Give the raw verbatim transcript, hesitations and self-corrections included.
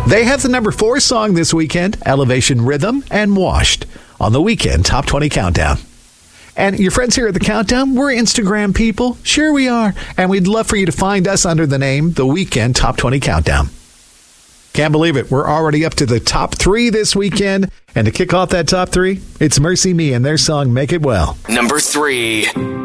They have the number four song this weekend, Elevation Rhythm and Washed, on the Weekend Top twenty Countdown. And your friends here at the Countdown, we're Instagram people. Sure we are. And we'd love for you to find us under the name The Weekend Top twenty Countdown. Can't believe it. We're already up to the top three this weekend. And to kick off that top three, it's Mercy Me and their song Make It Well. Number three.